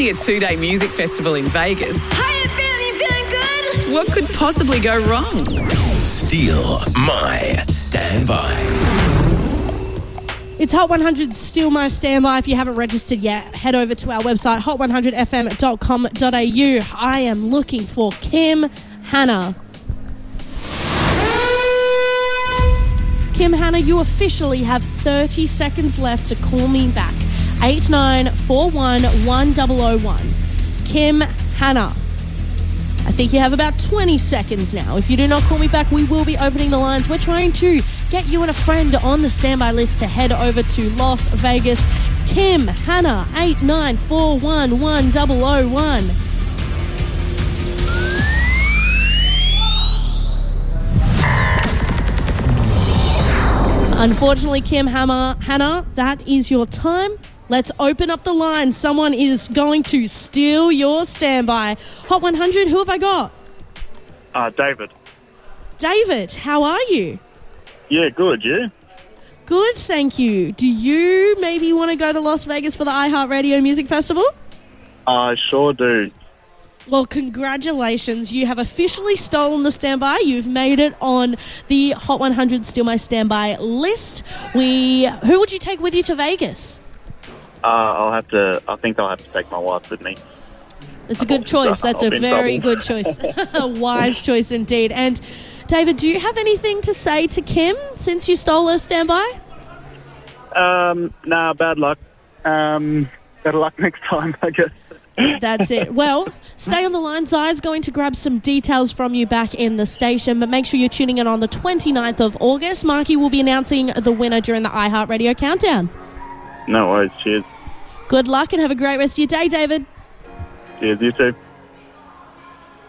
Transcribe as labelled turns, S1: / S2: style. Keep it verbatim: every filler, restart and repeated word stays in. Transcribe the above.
S1: only a two-day music festival in Vegas.
S2: Hiya, fam, you feeling good?
S1: What could possibly go wrong?
S3: Steal My Standby.
S4: It's Hot one hundred Steal My Standby. If you haven't registered yet, head over to our website, hot one hundred f m dot com dot a u. I am looking for Kim Hannah. Kim Hannah, you officially have thirty seconds left to call me back. eight nine four one one zero zero one. Kim Hannah. I think you have about twenty seconds now. If you do not call me back, we will be opening the lines. We're trying to get you and a friend on the standby list to head over to Las Vegas. Kim Hannah, eight nine four one one zero zero one. Unfortunately, Kim Hammer, Hannah, that is your time. Let's open up the line. Someone is going to steal your standby. Hot one hundred, who have I got?
S5: Uh, David.
S4: David, how are you?
S5: Yeah, good, you?
S4: Good, thank you. Do you maybe want to go to Las Vegas for the iHeartRadio Music Festival?
S5: I sure do.
S4: Well, congratulations. You have officially stolen the standby. You've made it on the Hot one hundred Steal My Standby list. We, who would you take with you to Vegas?
S5: Uh, I'll have to, I think I'll have to take my wife with me.
S4: That's a good choice. That's a very good choice. A wise choice indeed. And David, do you have anything to say to Kim since you stole her standby?
S5: Um, nah, bad luck. Um, better luck next time, I guess.
S4: That's it. Well, stay on the line. Zai's going to grab some details from you back in the station, but make sure you're tuning in on the twenty-ninth of August. Marky will be announcing the winner during the iHeartRadio Countdown.
S5: No worries. Cheers.
S4: Good luck and have a great rest of your day, David.
S5: Cheers, you too.